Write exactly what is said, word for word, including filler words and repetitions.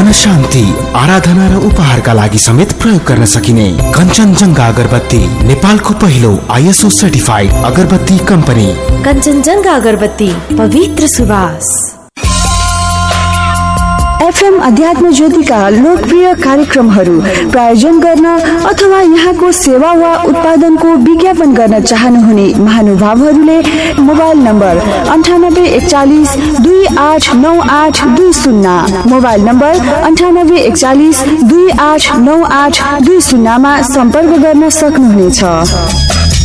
मन शान्ति, आराधना र उपहारका लागि समेत प्रयोग गर्न सकिने कञ्चनजङ्घा अगरबत्ती नेपालको पहिलो आइएसओ सर्टिफाइड अगरबत्ती कम्पनी। कञ्चनजङ्घा अगरबत्ती, पवित्र सुवास। एफएम अध्यात्म ज्योतिका लोकप्रिय कार्यक्रमहरू प्रायोजन गर्न अथवा यहाँको सेवा वा उत्पादनको विज्ञापन गर्न चाहनुहुने महानुभावहरूले मोबाइल नम्बर अन्ठानब्बे एकचालिस दुई आठ नौ आठ दुई शून्य मोबाइल नम्बर अन्ठानब्बे एकचालिस दुई आठ नौ आठ दुई शून्यमा सम्पर्क गर्न सक्नुहुनेछ।